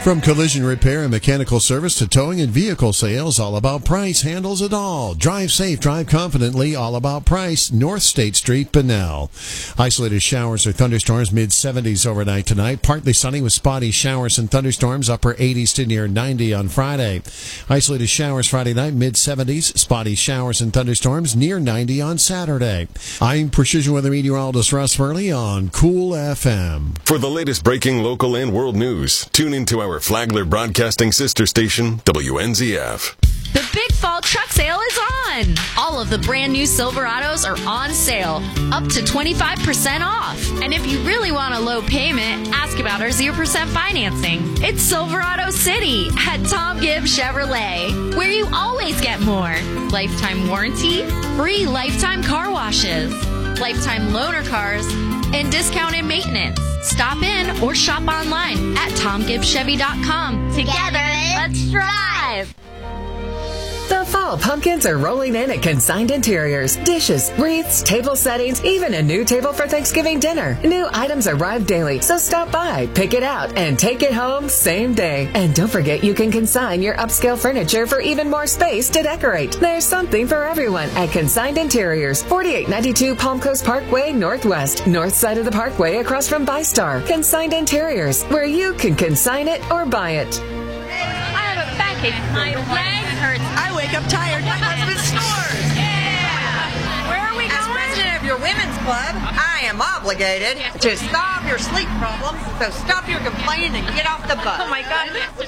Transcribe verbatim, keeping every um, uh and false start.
From collision repair and mechanical service to towing and vehicle sales, All About Price handles it all. Drive safe, drive confidently, All About Price, North State Street, Bunnell. Isolated showers or thunderstorms, mid seventies overnight tonight. Partly sunny with spotty showers and thunderstorms, upper eighties to near ninety on Friday. Isolated showers Friday night, mid seventies, spotty showers and thunderstorms, near ninety on Saturday. I'm Precision Weather Meteorologist Russ Furley on Cool F M. For the latest breaking local and world news, tune into our Flagler Broadcasting sister station, W N Z F. The Big Fall Truck Sale is on! All of the brand new Silverados are on sale, up to twenty-five percent off. And if you really want a low payment, ask about our zero percent financing. It's Silverado City at Tom Gibbs Chevrolet, where you always get more. Lifetime warranty, free lifetime car washes, lifetime loaner cars, and discounted maintenance. Stop in or shop online at tom gibbs chevy dot com. Together, let's drive! The fall pumpkins are rolling in at Consigned Interiors. Dishes, wreaths, table settings, even a new table for Thanksgiving dinner. New items arrive daily, so stop by, pick it out, and take it home same day. And don't forget you can consign your upscale furniture for even more space to decorate. There's something for everyone at Consigned Interiors, forty-eight ninety-two Palm Coast Parkway Northwest, north side of the parkway across from ViStar. Consigned Interiors, where you can consign it or buy it. I have a backache. My leg hurts. I wake up tired. My husband snores. Yeah. Where are we going? As president of your women's club, I am obligated to solve your sleep problems. So stop your complaining and get off the bus. Oh my God.